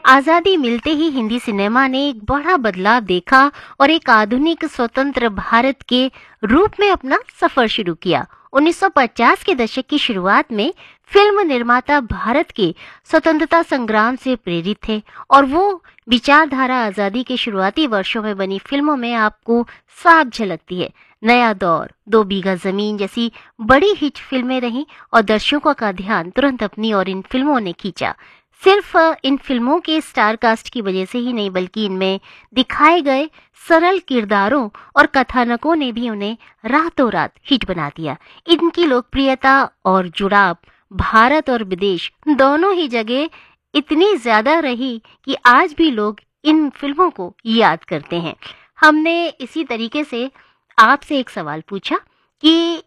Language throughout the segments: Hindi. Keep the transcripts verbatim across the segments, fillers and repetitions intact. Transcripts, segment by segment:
आज़ादी मिलते ही हिंदी सिनेमा ने एक बड़ा बदलाव देखा और एक आधुनिक स्वतंत्र भारत के रूप में अपना सफर शुरू किया। उन्नीस सौ पचास के दशक की शुरुआत में फिल्म निर्माता भारत के स्वतंत्रता संग्राम से प्रेरित थे और वो विचारधारा आज़ादी के शुरुआती वर्षों में बनी फिल्मों में आपको साफ झलकती है। नया दौर, दो बीघा जमीन जैसी बड़ी हिट फिल्में रहीं और दर्शकों का ध्यान तुरंत अपनी और इन फिल्मों ने खींचा। सिर्फ इन फिल्मों के स्टार कास्ट की वजह से ही नहीं, बल्कि इनमें दिखाए गए सरल किरदारों और कथानकों ने भी उन्हें रातों रात हिट बना दिया। इनकी लोकप्रियता और जुड़ाव भारत और विदेश दोनों ही जगह इतनी ज्यादा रही कि आज भी लोग इन फिल्मों को याद करते हैं। हमने इसी तरीके से आपसे एक सवाल पूछा कि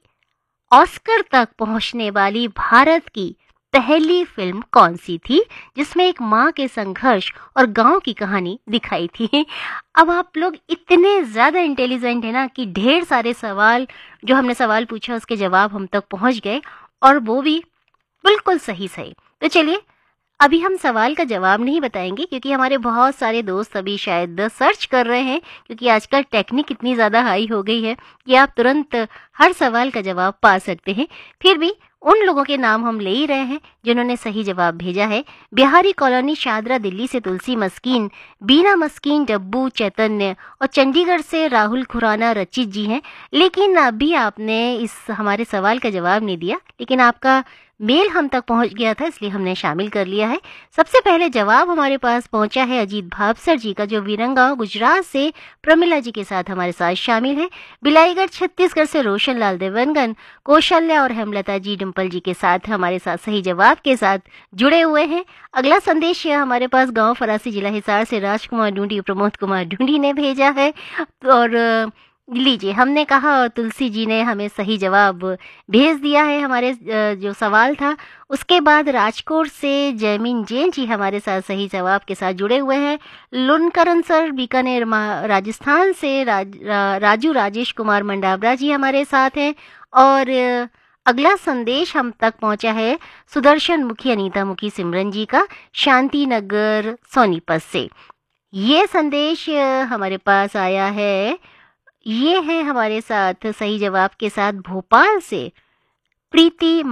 ऑस्कर तक पहुंचने वाली भारत की पहली फिल्म कौन सी थी जिसमें एक माँ के संघर्ष और गांव की कहानी दिखाई थी। अब आप लोग इतने ज़्यादा इंटेलिजेंट हैं ना कि ढेर सारे सवाल जो हमने सवाल पूछा उसके जवाब हम तक पहुंच गए, और वो भी बिल्कुल सही सही। तो चलिए, अभी हम सवाल का जवाब नहीं बताएंगे क्योंकि हमारे बहुत सारे दोस्त अभी शायद सर्च कर रहे हैं, क्योंकि आजकल टेक्निक इतनी ज़्यादा हाई हो गई है कि आप तुरंत हर सवाल का जवाब पा सकते हैं। फिर भी उन लोगों के नाम हम ले ही रहे हैं जिन्होंने सही जवाब भेजा है। बिहारी कॉलोनी, शादरा, दिल्ली से तुलसी मस्कीन, बीना मस्कीन, डब्बू, चैतन्य और चंडीगढ़ से राहुल खुराना, रचित जी हैं। लेकिन अभी आपने इस हमारे सवाल का जवाब नहीं दिया, लेकिन आपका मेल हम तक पहुंच गया था इसलिए हमने शामिल कर लिया है। सबसे पहले जवाब हमारे पास पहुंचा है अजीत भावसर जी का, जो वीरंगांव गुजरात से प्रमिला जी के साथ हमारे साथ शामिल है। बिलाईगढ़ छत्तीसगढ़ से रोशन लाल देवनगन, कौशल्या और हेमलता जी डिम्पल जी के साथ हमारे साथ सही जवाब के साथ जुड़े हुए हैं। अगला संदेश हमारे पास गांव फरासी, जिला हिसार से राजकुमार ढूंढी, प्रमोद कुमार ढूंढी ने भेजा है। और लीजिए, हमने कहा और तुलसी जी ने हमें सही जवाब भेज दिया है हमारे जो सवाल था। उसके बाद राजकोट से जयमीन जैन जी हमारे साथ सही जवाब के साथ जुड़े हुए हैं। लुनकरन सर, बीकानेर राजस्थान से राज, रा, राजू राजेश कुमार मंडावरा जी हमारे साथ हैं। और अगला संदेश हम तक पहुंचा है सुदर्शन मुखी, अनीता मुखी, सिमरन जी का, शांति नगर सोनीपत से। ये संदेश हमारे पास आया है, ये है हमारे साथ सही जवाब के साथ भोपाल से प्रीति